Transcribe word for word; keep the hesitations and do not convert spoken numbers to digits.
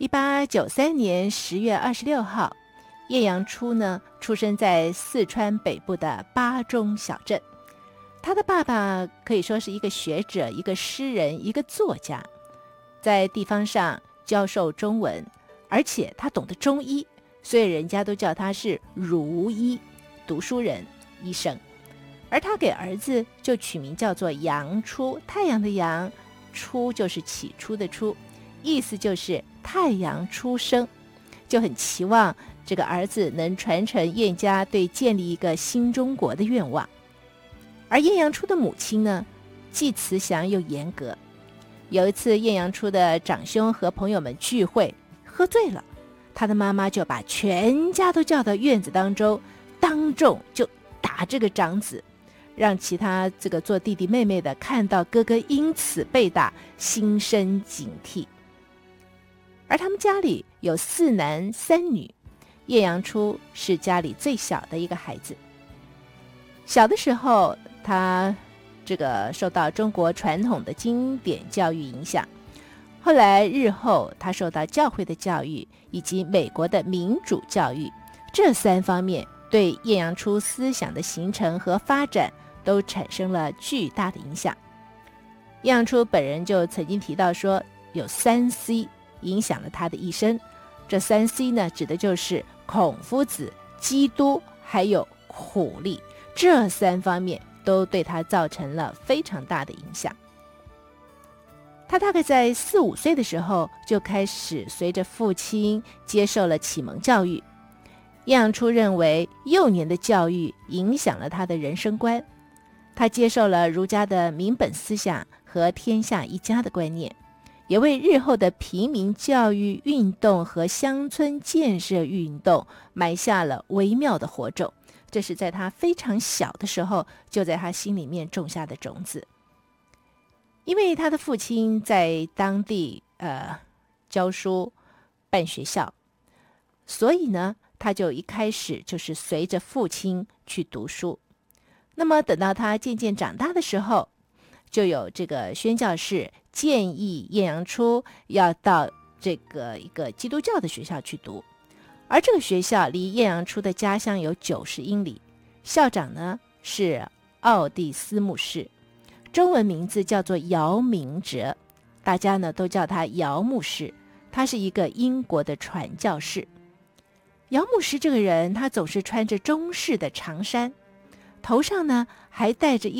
一八九三年十月二十六号，叶阳初呢出生在四川北部的巴中小镇。他的爸爸可以说是一个学者，一个诗人，一个作家，在地方上教授中文，而且他懂得中医，所以人家都叫他是儒医，读书人，医生。而他给儿子就取名叫做阳初，太阳的阳，初就是起初的初，意思就是太阳初升，就很期望这个儿子能传承叶家对建立一个新中国的愿望。而叶阳初的母亲呢，既慈祥又严格。有一次叶阳初的长兄和朋友们聚会，喝醉了，他的妈妈就把全家都叫到院子当中，当众就打这个长子，让其他这个做弟弟妹妹的看到哥哥因此被打，心生警惕。而他们家里有四男三女，叶阳初是家里最小的一个孩子。小的时候，他这个受到中国传统的经典教育影响，后来日后他受到教会的教育以及美国的民主教育，这三方面对叶阳初思想的形成和发展都产生了巨大的影响。叶阳初本人就曾经提到说，有三 C 影响了他的一生。这三 C 呢，指的就是孔夫子、基督还有苦力，这三方面都对他造成了非常大的影响。他大概在四五岁的时候就开始随着父亲接受了启蒙教育。叶阳初认为幼年的教育影响了他的人生观，他接受了儒家的民本思想和天下一家的观念，也为日后的平民教育运动和乡村建设运动埋下了微妙的火种。这是在他非常小的时候就在他心里面种下的种子。因为他的父亲在当地呃教书办学校，所以呢他就一开始就是随着父亲去读书。那么等到他渐渐长大的时候，就有这个宣教士建议叶阳初要到这个一个基督教的学校去读。而这个学校离叶阳初的家乡有九十英里，校长呢是奥蒂斯牧师，中文名字叫做姚明哲，大家呢都叫他姚牧师，他是一个英国的传教士。姚牧师这个人，他总是穿着中式的长衫，头上呢还戴着一